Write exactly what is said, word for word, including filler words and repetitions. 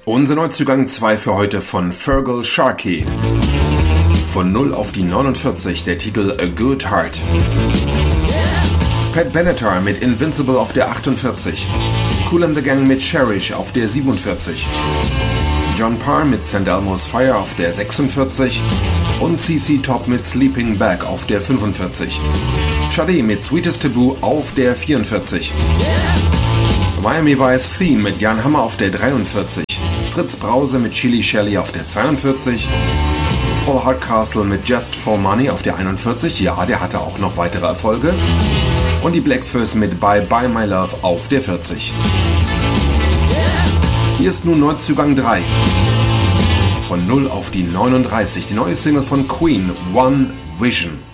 Unser Neuzugang zwei für heute von Feargal Sharkey. Von null auf die neunundvierzig der Titel A Good Heart. Pat Benatar mit Invincible auf der achtundvierzig. Kool and the Gang mit Cherish auf der siebenundvierzig. John Parr mit Saint Elmo's Fire auf der sechsundvierzig und C C Top mit Sleeping Bag auf der fünfundvierzig. Sade mit Sweetest Taboo auf der vierundvierzig. Miami Vice Theme mit Jan Hammer auf der dreiundvierzig. Fritz Brause mit Chili Shelly auf der zweiundvierzig. Paul Hardcastle mit Just for Money auf der einundvierzig. Ja, der hatte auch noch weitere Erfolge. Und die Blackfurs mit Bye Bye My Love auf der vierzig. Hier ist nun Neuzugang drei. Von null auf die neununddreißig, die neue Single von Queen, One Vision.